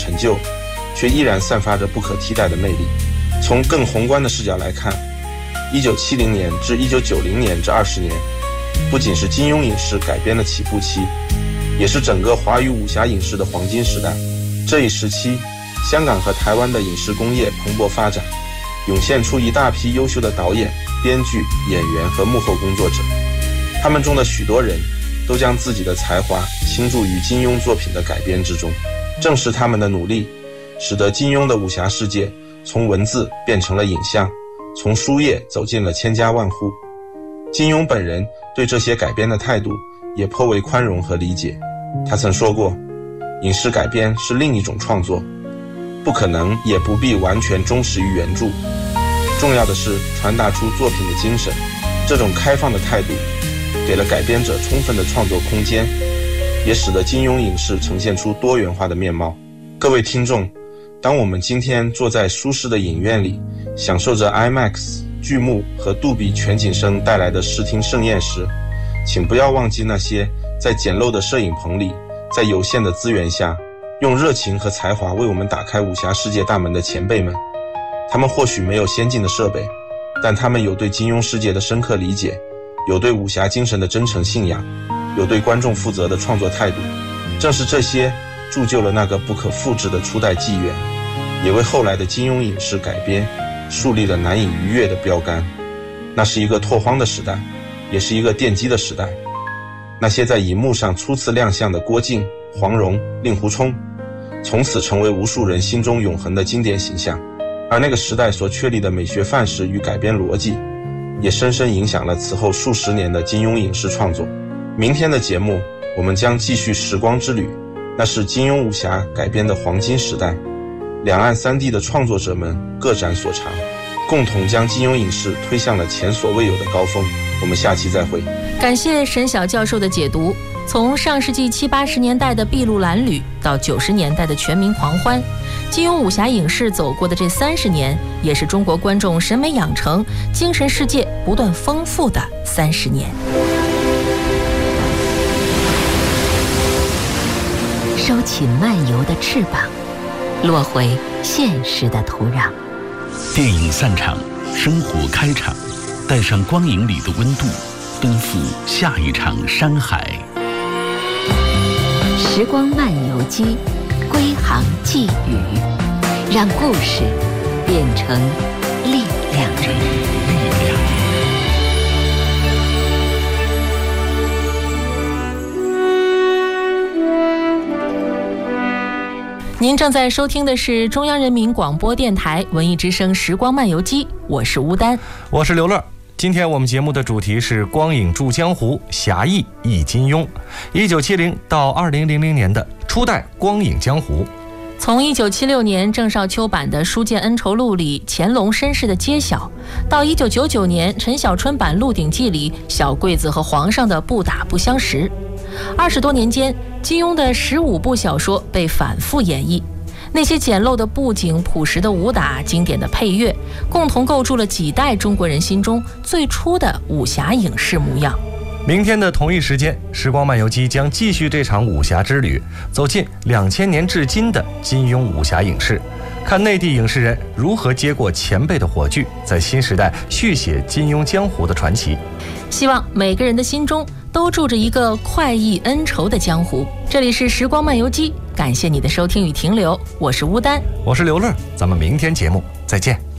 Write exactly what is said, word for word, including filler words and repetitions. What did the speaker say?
成就，却依然散发着不可替代的魅力。从更宏观的视角来看，一九七零年至一九九零年这二十年，不仅是金庸影视改编的起步期，也是整个华语武侠影视的黄金时代。这一时期，香港和台湾的影视工业蓬勃发展，涌现出一大批优秀的导演、编剧、演员和幕后工作者。他们中的许多人都将自己的才华倾注于金庸作品的改编之中。正是他们的努力，使得金庸的武侠世界从文字变成了影像，从书页走进了千家万户。金庸本人对这些改编的态度也颇为宽容和理解。他曾说过，影视改编是另一种创作，不可能也不必完全忠实于原著，重要的是传达出作品的精神。这种开放的态度给了改编者充分的创作空间，也使得金庸影视呈现出多元化的面貌。各位听众，当我们今天坐在舒适的影院里，享受着 IMAX 巨幕和杜比全景声带来的视听盛宴时，请不要忘记那些在简陋的摄影棚里，在有限的资源下，用热情和才华为我们打开武侠世界大门的前辈们。他们或许没有先进的设备，但他们有对金庸世界的深刻理解，有对武侠精神的真诚信仰，有对观众负责的创作态度。正是这些铸就了那个不可复制的初代纪元，也为后来的金庸影视改编树立了难以逾越的标杆。那是一个拓荒的时代，也是一个奠基的时代。那些在荧幕上初次亮相的郭靖、黄蓉、令狐冲，从此成为无数人心中永恒的经典形象。而那个时代所确立的美学范式与改编逻辑，也深深影响了此后数十年的金庸影视创作。明天的节目，我们将继续时光之旅，那是金庸武侠改编的黄金时代。两岸三地的创作者们各展所长，共同将金庸影视推向了前所未有的高峰。我们下期再会。 感谢沈晓教授的解读。从上世纪七八十年代的筚路蓝缕到九十年代的全民狂欢，金庸武侠影视走过的这三十年，也是中国观众审美养成、精神世界不断丰富的三十年。 收起漫游的翅膀，落回现实的土壤。 电影散场，生活开场，带上光影里的温度，奔赴下一场山海。 时光漫游机，归航寄语，让故事变成力量。 力量。 您正在收听的是中央人民广播电台文艺之声时光漫游机，我是吴丹， 我是刘乐。今天我们节目的主题是光影铸江湖，侠义忆金庸。一九七零到二零零零年的初代光影江湖。 从一九七六年郑少秋版的《书剑恩仇录》里乾隆身世的揭晓，到一九九九年陈小春版《鹿鼎记》里小桂子和皇上的不打不相识。二十多年间，金庸的十五部小说被反复演绎，那些简陋的布景、朴实的武打、经典的配乐，共同构筑了几代中国人心中最初的武侠影视模样。 明天的同一时间，时光漫游机将继续这场武侠之旅，走进两千年至今的金庸武侠影视，看内地影视人如何接过前辈的火炬，在新时代续写金庸江湖的传奇。 希望每个人的心中都住着一个快意恩仇的江湖。这里是时光漫游机，感谢你的收听与停留，我是乌丹， 我是刘乐，咱们明天节目再见。